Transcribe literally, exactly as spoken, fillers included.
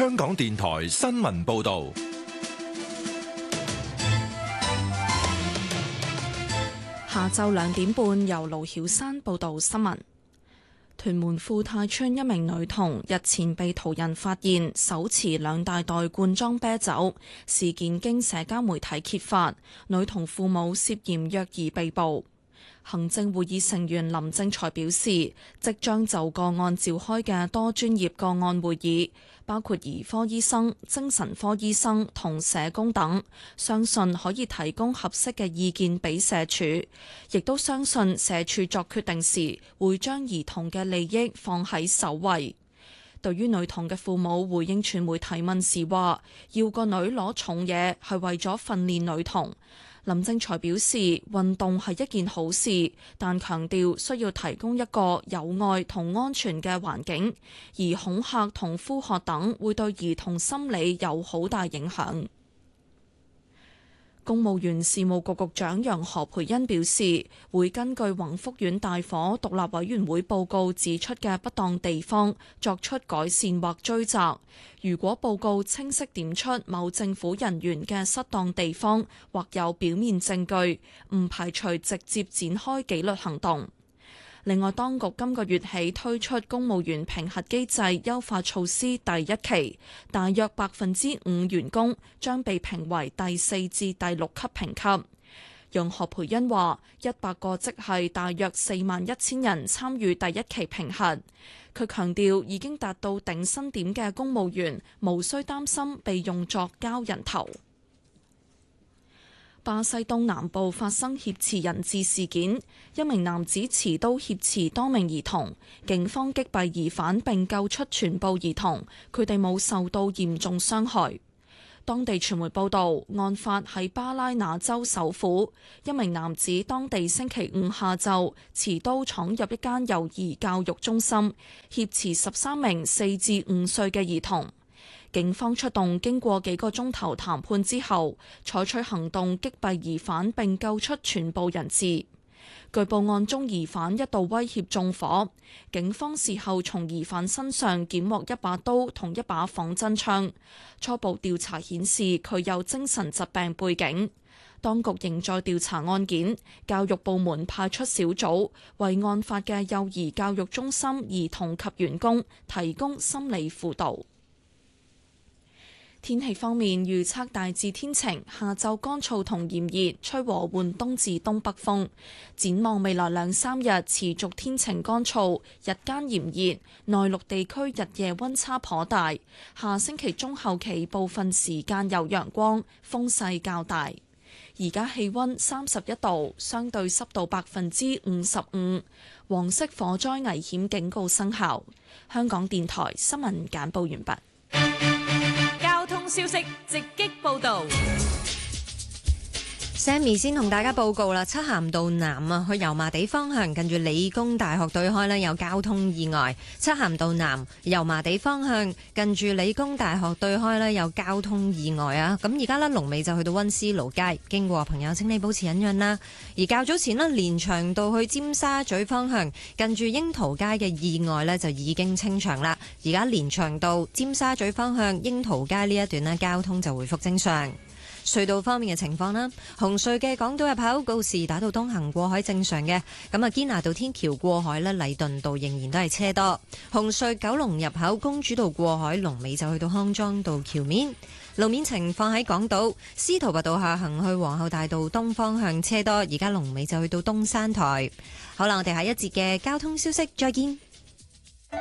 香港電台新聞報道。 下晝兩點半，由盧曉珊報道新聞。屯門富泰村一名女童日前被途人發現手持兩大袋罐裝啤酒，事件經社交媒體揭發，女童父母涉嫌虐兒被捕。行政會議成員林正財表示，即將就個案召開嘅多專業個案會議，包括兒科醫生、精神科醫生同社工等，相信可以提供合適嘅意見俾社署，亦都相信社署作決定時會將兒童嘅利益放喺首位。對於女童嘅父母回應傳媒提問時話，要個女攞重嘢係為咗訓練女童。林正財表示，運動係一件好事，但強調需要提供一個有愛同安全嘅環境，而恐嚇同呼喝等會對兒童心理有好大影響。公務員事務局局長楊何蓓茵表示，會根據宏福苑大火獨立委員會報告指出嘅不當地方作出改善或追責。如果報告清晰點出某政府人員嘅失當地方或有表面證據，唔排除直接展開紀律行動。另外，當局今個月起推出公務員評核機制優化措施第一期，大約百分之五員工將被評為第四至第六級評級。楊何蓓茵話：一百個職系大約四萬一千人參與第一期評核。佢強調，已經達到頂薪點嘅公務員無需擔心被用作交人頭。巴西東南部發生挾持人質事件，一名男子持刀挾持多名兒童，警方擊斃疑犯並救出全部兒童，佢哋冇受到嚴重傷害。當地傳媒報道，案發喺巴拉那州首府，一名男子當地星期五下晝持刀闖入一間幼兒教育中心，挾持十三名四至五歲嘅兒童。警方出動，經過幾個鐘頭談判之後，採取行動擊斃疑犯並救出全部人質。據報案中疑犯一度威脅縱火，警方事後從疑犯身上檢獲一把刀同一把仿真槍。初步調查顯示佢有精神疾病背景。當局仍在調查案件，教育部門派出小組為案發嘅幼兒教育中心兒童及員工提供心理輔導。天氣方面，預測大致天晴，下晝乾燥同炎熱，吹和緩東至東北風。展望未來兩三日持續天晴乾燥，日間炎熱，內陸地區日夜溫差頗大。下星期中後期部分時間有陽光，風勢較大。而家氣溫三十一度，相對濕度百分之五十五，黃色火災危險警告生效。香港電台新聞簡報完畢。 消息直擊報道。 Sammy 先同大家報告啦，漆咸道南啊，去油麻地方向近住理工大學對開呢有交通意外。漆咸道南油麻地方向近住理工大學對開呢有交通意外啊！咁而家呢，龍尾就去到溫思勞街，經過朋友請你保持忍讓啦。而較早前呢，連翔道去尖沙咀方向近住櫻桃街嘅意外呢就已經清場啦。而家連翔道尖沙咀方向櫻桃街呢一段呢，交通就回復正常。隧道方面嘅情況啦，紅隧嘅港島入口告士打道東行過海正常嘅，咁啊堅拿道天橋過海呢，禮頓道仍然都係車多。紅隧九龍入口公主道過海龍尾就去到康莊道橋面。路面情況喺港島司徒拔道下行去皇后大道東方向車多，而家龍尾就去到東山台。好啦，我哋下一節嘅交通消息再見。